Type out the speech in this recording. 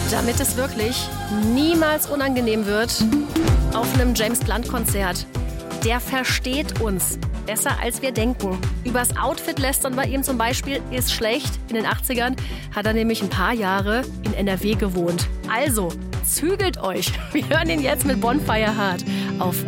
Damit es wirklich niemals unangenehm wird auf einem James-Blunt-Konzert. Der versteht uns besser, als wir denken. Übers Outfit lästern bei ihm zum Beispiel ist schlecht. In den 80ern hat er nämlich ein paar Jahre in NRW gewohnt. Also, zügelt euch. Wir hören ihn jetzt mit Bonfire Heart auf